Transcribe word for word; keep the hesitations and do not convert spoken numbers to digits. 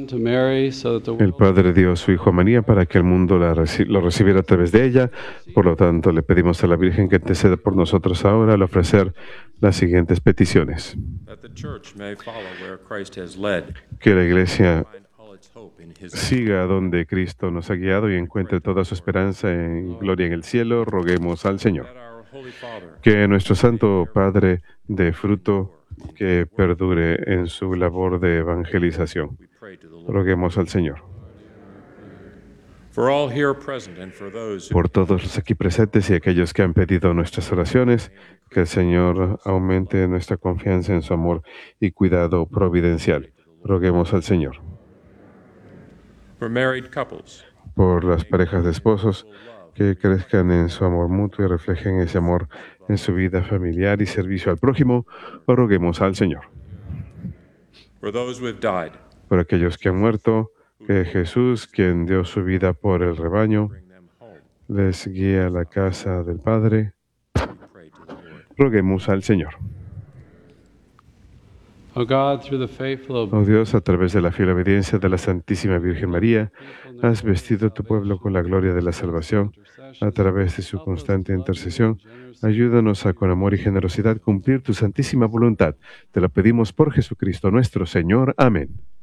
El Padre dio a su Hijo a María para que el mundo la reci- lo recibiera a través de ella. Por lo tanto, le pedimos a la Virgen que interceda por nosotros ahora al ofrecer las siguientes peticiones. Que la Iglesia siga donde Cristo nos ha guiado y encuentre toda su esperanza en gloria en el cielo. Roguemos al Señor. Que nuestro Santo Padre dé fruto que perdure en su labor de evangelización. Roguemos al Señor. Por todos los aquí presentes y aquellos que han pedido nuestras oraciones, que el Señor aumente nuestra confianza en su amor y cuidado providencial. Roguemos al Señor. Por las parejas de esposos, que crezcan en su amor mutuo y reflejen ese amor en su vida familiar y servicio al prójimo, roguemos al Señor. Por aquellos que han muerto, que Jesús, quien dio su vida por el rebaño, les guíe a la casa del Padre. Roguemos al Señor. Oh Dios, a través de la fiel obediencia de la Santísima Virgen María, has vestido a tu pueblo con la gloria de la salvación. A través de su constante intercesión, ayúdanos a con amor y generosidad cumplir tu santísima voluntad. Te lo pedimos por Jesucristo nuestro Señor. Amén.